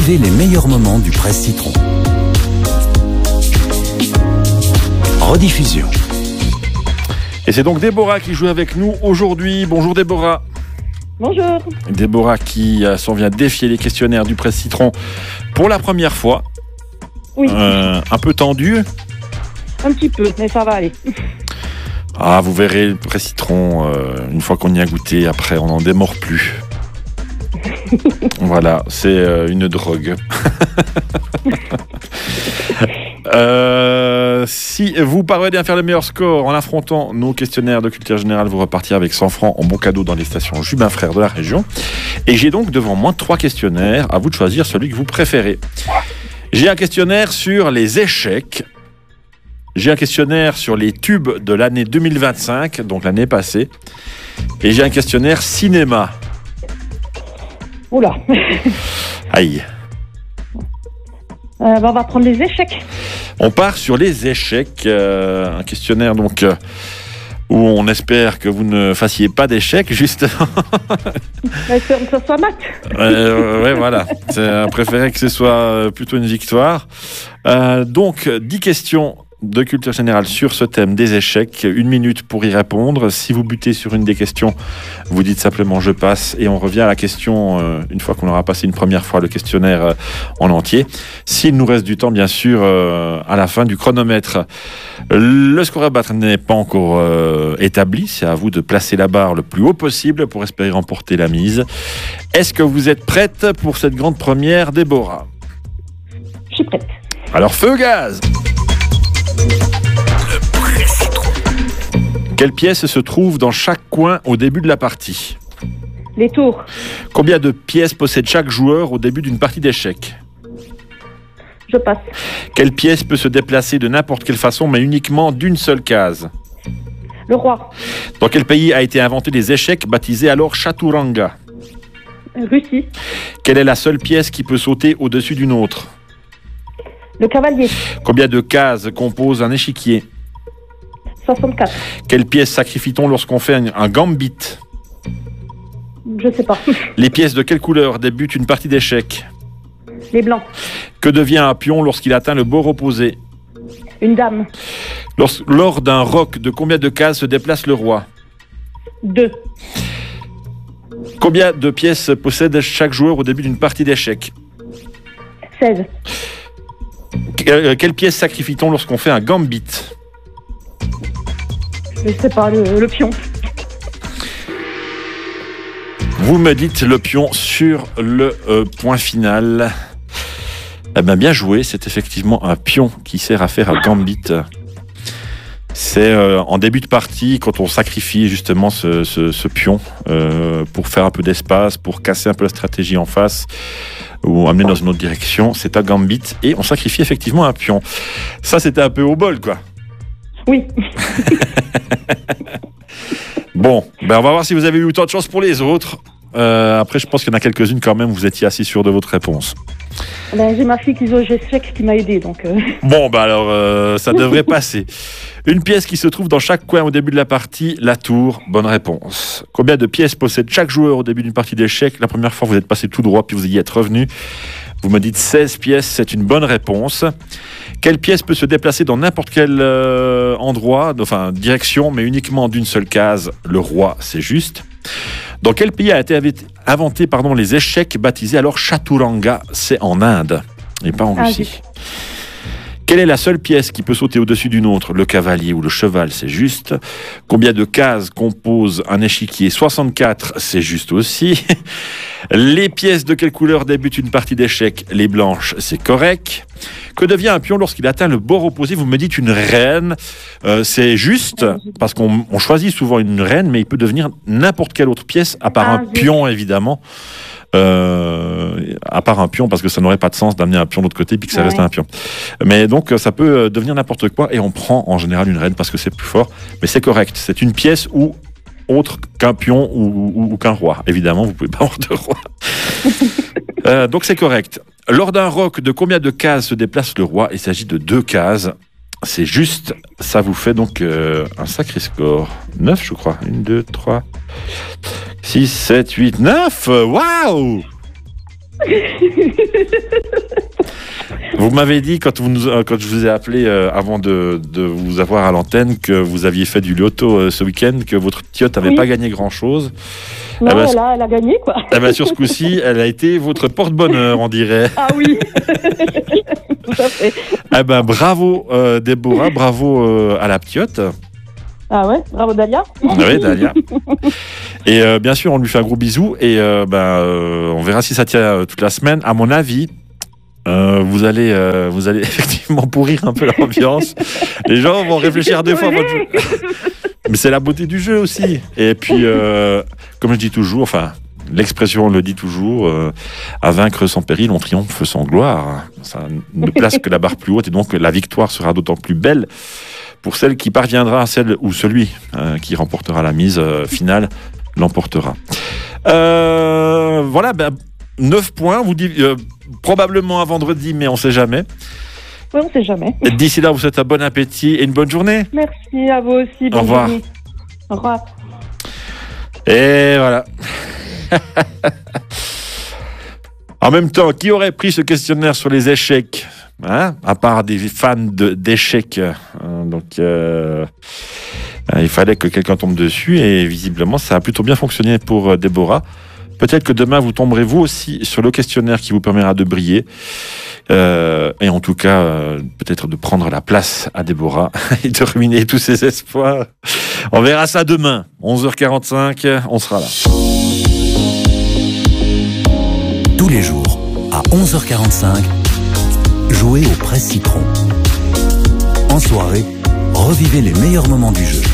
Les meilleurs moments du Presse Citron. Rediffusion. Et c'est donc Déborah qui joue avec nous aujourd'hui. Bonjour Déborah. Bonjour. Déborah qui s'en vient défier les questionnaires du Presse Citron pour la première fois. Oui. Un peu tendu. Un petit peu, mais ça va aller. Ah, vous verrez le Presse Citron, une fois qu'on y a goûté, après on n'en démord plus. Voilà, c'est une drogue. Si vous parvenez à faire le meilleur score en affrontant nos questionnaires de culture générale, vous repartirez avec 100 francs en bon cadeau dans les stations Jubin Frères de la région. Et j'ai donc devant moi 3 questionnaires. À vous de choisir celui que vous préférez. J'ai un questionnaire sur les échecs. J'ai un questionnaire sur les tubes de l'année 2025, donc l'année passée. Et j'ai un questionnaire cinéma. Oula. Aïe. On va prendre les échecs. On part sur les échecs. Un questionnaire donc où on espère que vous ne fassiez pas d'échecs, justement. Que ce soit maths. Ouais, voilà. C'est préféré que ce soit plutôt une victoire. Donc, 10 questions de culture générale sur ce thème des échecs. 1 minute pour y répondre. Si vous butez sur une des questions, vous dites simplement je passe et on revient à la question une fois qu'on aura passé une première fois le questionnaire en entier. S'il nous reste du temps, bien sûr, à la fin du chronomètre. Le score à battre n'est pas encore établi. C'est à vous de placer la barre le plus haut possible pour espérer remporter la mise. Est-ce que vous êtes prête pour cette grande première, Déborah ? Je suis prête. Alors, feu gaz ! Quelle pièce se trouve dans chaque coin au début de la partie ? Les tours. Combien de pièces possède chaque joueur au début d'une partie d'échecs ? Je passe. Quelle pièce peut se déplacer de n'importe quelle façon mais uniquement d'une seule case ? Le roi. Dans quel pays a été inventé les échecs baptisés alors Chaturanga ? Russie. Quelle est la seule pièce qui peut sauter au-dessus d'une autre ? Le cavalier. Combien de cases composent un échiquier ? 64. Quelle pièce sacrifie-t-on lorsqu'on fait un gambit ? Je sais pas. Les pièces de quelle couleur débutent une partie d'échecs ? Les blancs. Que devient un pion lorsqu'il atteint le bord opposé ? Une dame. Lors d'un roc, de combien de cases se déplace le roi ? 2. Combien de pièces possède chaque joueur au début d'une partie d'échecs ? 16. Quelle pièce sacrifie-t-on lorsqu'on fait un gambit ? Je sais pas, le pion. Vous me dites le pion sur le point final. Eh bien joué, c'est effectivement un pion qui sert à faire un gambit. C'est en début de partie, quand on sacrifie justement ce pion pour faire un peu d'espace, pour casser un peu la stratégie en face ou amener dans une autre direction, c'est un gambit et on sacrifie effectivement un pion. Ça, c'était un peu au bol, quoi. Oui. Bon, on va voir si vous avez eu autant de chance pour les autres. Après, je pense qu'il y en a quelques-unes quand même, vous étiez assez sûr de votre réponse. J'ai ma fille qui joue aux échecs qui m'a aidé, donc... Bon, alors, ça devrait passer. Une pièce qui se trouve dans chaque coin au début de la partie, la tour. Bonne réponse. Combien de pièces possède chaque joueur au début d'une partie d'échecs ? La première fois, vous êtes passé tout droit, puis vous y êtes revenu. Vous me dites 16 pièces, c'est une bonne réponse. Quelle pièce peut se déplacer dans n'importe quel endroit, enfin direction, mais uniquement d'une seule case ? Le roi, c'est juste. Dans quel pays a été inventé les échecs baptisés alors Chaturanga ? C'est en Inde et pas en Russie. Quelle est la seule pièce qui peut sauter au-dessus d'une autre ? Le cavalier ou le cheval, c'est juste. Combien de cases compose un échiquier ? 64, c'est juste aussi. Les pièces de quelle couleur débutent une partie d'échecs ? Les blanches, c'est correct. Que devient un pion lorsqu'il atteint le bord opposé ? Vous me dites une reine, c'est juste, parce qu'on choisit souvent une reine, mais il peut devenir n'importe quelle autre pièce, à part un pion, évidemment. À part un pion, parce que ça n'aurait pas de sens d'amener un pion de l'autre côté puis que ça reste un pion. Mais donc ça peut devenir n'importe quoi et on prend en général une reine parce que c'est plus fort. Mais c'est correct, c'est une pièce ou autre qu'un pion ou qu'un roi. Évidemment, vous pouvez pas avoir de roi. Donc c'est correct. Lors d'un roc, de combien de cases se déplace le roi ? Il s'agit de 2 cases. C'est juste, ça vous fait donc un sacré score. 9, je crois. 1, 2, 3, 6, 7, 8, 9. Waouh! Vous m'avez dit, quand je vous ai appelé avant de vous avoir à l'antenne, que vous aviez fait du loto ce week-end, que votre tiote n'avait pas gagné grand-chose. Non, elle a gagné, quoi. Eh ben, sur ce coup-ci, elle a été votre porte-bonheur, on dirait. Ah oui. Tout à fait. Eh ben, bravo Déborah, bravo à la piote. Ah ouais, bravo Dalia. Oui, Dalia. Et bien sûr, on lui fait un gros bisou. Et on verra si ça tient toute la semaine. À mon avis, vous allez effectivement pourrir un peu l'ambiance. Les gens vont réfléchir deux fois à votre jeu. Mais c'est la beauté du jeu aussi. Et puis, comme je dis toujours, enfin, l'expression le dit toujours, à vaincre sans péril, on triomphe sans gloire. Ça ne place que la barre plus haute et donc la victoire sera d'autant plus belle pour celle qui parviendra, celle ou celui qui remportera la mise finale l'emportera. Voilà, 9 points, vous dites probablement à vendredi, mais on ne sait jamais. Oui, on ne sait jamais. D'ici là, vous souhaite un bon appétit et une bonne journée. Merci à vous aussi. Au revoir. Journée. Au revoir. Et voilà. En même temps, qui aurait pris ce questionnaire sur les échecs, hein, à part des fans d'échecs, donc il fallait que quelqu'un tombe dessus et visiblement ça a plutôt bien fonctionné pour Déborah. Peut-être que demain vous tomberez vous aussi sur le questionnaire qui vous permettra de briller et en tout cas peut-être de prendre la place à Déborah et de ruiner tous ses espoirs. On verra ça demain, 11h45, on sera là. Tous les jours, à 11h45, jouez au Presse Citron. En soirée, revivez les meilleurs moments du jeu.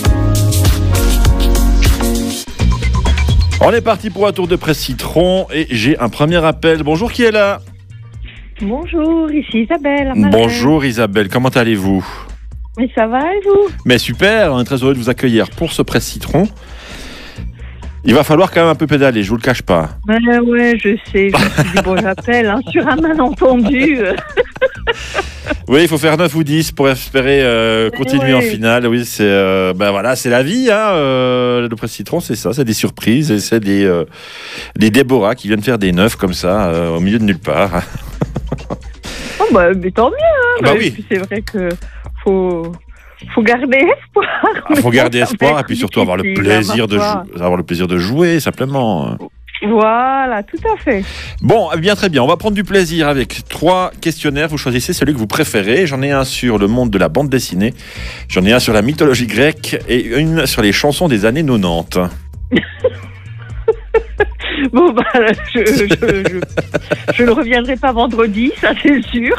On est parti pour un tour de Presse Citron et j'ai un premier appel. Bonjour, qui est là? Bonjour, ici Isabelle. Bonjour Isabelle, comment allez-vous? Mais ça va et vous? Mais super, on est très heureux de vous accueillir pour ce Presse Citron. Il va falloir quand même un peu pédaler, je vous le cache pas. Ouais, je sais, je me suis dit, bon, j'appelle sur un malentendu. Oui, il faut faire 9 ou 10 pour espérer continuer en finale. Oui, c'est voilà, c'est la vie, hein. Le Presse Citron, c'est ça, c'est des surprises et c'est des Déborah qui viennent faire des 9 comme ça, au milieu de nulle part. Oh, mais tant mieux, hein. Bah oui. Puis c'est vrai que faut garder espoir. Il faut garder espoir et puis surtout avoir le plaisir de jouer, simplement. Voilà, tout à fait. Bon, eh bien très bien, on va prendre du plaisir avec 3 questionnaires. Vous choisissez celui que vous préférez. J'en ai un sur le monde de la bande dessinée, j'en ai un sur la mythologie grecque et une sur les chansons des années 90. Bon, je ne reviendrai pas vendredi, ça c'est sûr.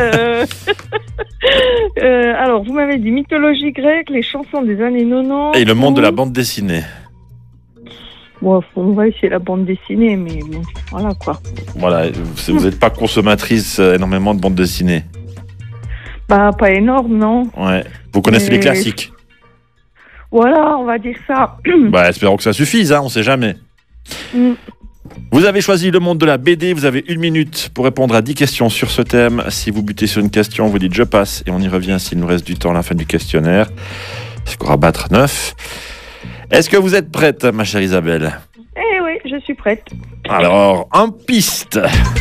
Alors, vous m'avez dit mythologie grecque, les chansons des années 90. Et le monde de la bande dessinée. Bon, on va essayer la bande dessinée, mais bon, voilà quoi. Voilà, vous n'êtes pas consommatrice énormément de bande dessinée. Bah, pas énorme, non. Ouais. Vous connaissez les classiques. Voilà, on va dire ça. Bah, espérons que ça suffise, hein, on sait jamais. Vous avez choisi le monde de la BD, vous avez 1 minute pour répondre à 10 questions sur ce thème. Si vous butez sur une question, vous dites je passe et on y revient s'il nous reste du temps à la fin du questionnaire. Score à battre 9. Est-ce que vous êtes prête, ma chère Isabelle? Eh oui, je suis prête. Alors, en piste.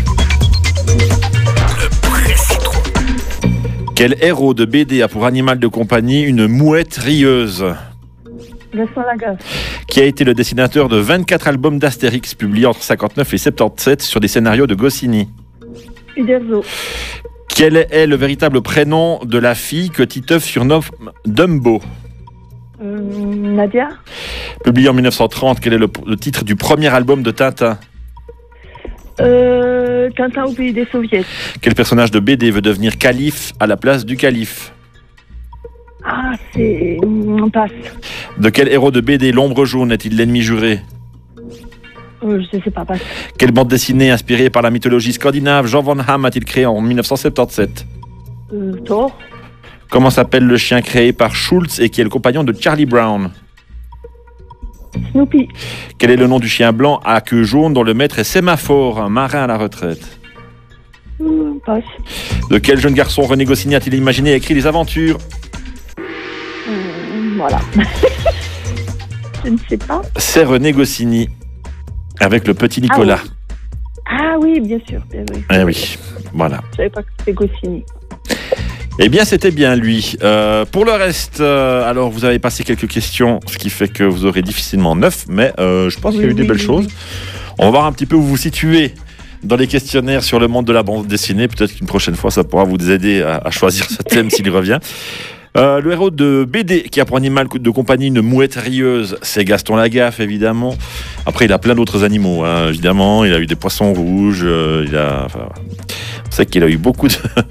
Quel héros de BD a pour animal de compagnie une mouette rieuse? Gaston Lagaffe. Qui a été le dessinateur de 24 albums d'Astérix publiés entre 59 et 77 sur des scénarios de Goscinny? Uderzo. Quel est le véritable prénom de la fille que Titeuf surnomme Dumbo? Nadia. Publié en 1930, quel est le titre du premier album de Tintin? Tintin au pays des soviets. Quel personnage de BD veut devenir calife à la place du calife? Ah, on passe. De quel héros de BD l'ombre jaune est-il l'ennemi juré? Je sais pas, passe. Quelle bande dessinée inspirée par la mythologie scandinave Jean Van Hamme a-t-il créé en 1977? Thor. Comment s'appelle le chien créé par Schultz et qui est le compagnon de Charlie Brown? Snoopy. Quel est le nom du chien blanc à queue jaune dont le maître est Sémaphore, un marin à la retraite? Passe. De quel jeune garçon René Goscinny a-t-il imaginé et écrit les aventures? Voilà. Je ne sais pas. C'est René Goscinny, avec le petit Nicolas. Ah oui, bien sûr. Oui. Eh oui, voilà. Je savais pas que c'était Goscinny. Eh bien, c'était bien lui. Pour le reste, alors vous avez passé quelques questions, ce qui fait que vous aurez difficilement 9, mais je pense qu'il y a eu des belles choses. On va voir un petit peu où vous vous situez dans les questionnaires sur le monde de la bande dessinée. Peut-être qu'une prochaine fois, ça pourra vous aider à choisir ce thème s'il revient. Le héros de BD qui a pour animal de compagnie une mouette rieuse, c'est Gaston Lagaffe, évidemment. Après, il a plein d'autres animaux, hein, évidemment. Il a eu des poissons rouges. On sait qu'il a eu beaucoup de